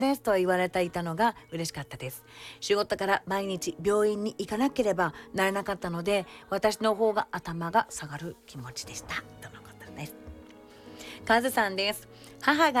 ですと言われていたのが嬉しかったです。仕事から毎日病院に行かなければならなかったので、私の方が頭が下がる気持ちでしたとのことです。カズさんです。母が